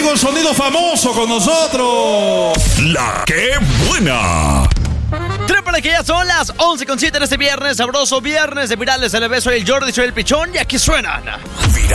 amigo El Sonido Famoso con nosotros. La que buena. Trépale que ya son las 11:07 en este viernes sabroso, viernes de virales. El bebé, soy el Jordi, soy el Pichón y aquí suenan